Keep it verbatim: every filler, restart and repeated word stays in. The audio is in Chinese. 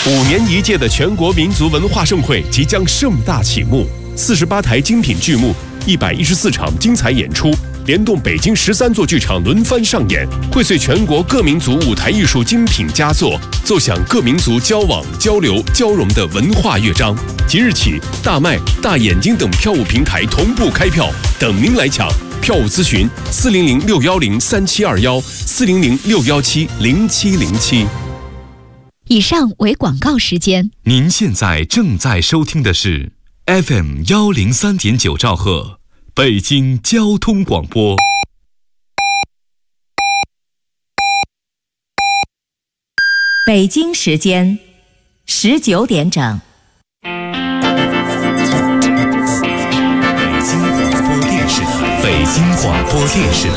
五年一届的全国民族文化盛会即将盛大启幕，四十八台精品剧目，一百一十四场精彩演出，联动北京十三座剧场轮番上演，荟萃全国各民族舞台艺术精品佳作，奏响各民族交往、交流、交融的文化乐章。即日起，大麦、大眼睛等票务平台同步开票，等您来抢。票务咨询：四零零六幺零三七二幺，四零零六幺七零七零七。 以上为广告时间。 您现在正在收听的是 F M 幺零三点九兆赫，北京交通广播。 北京时间十九点整。 北京广播电视台，北京广播电视台。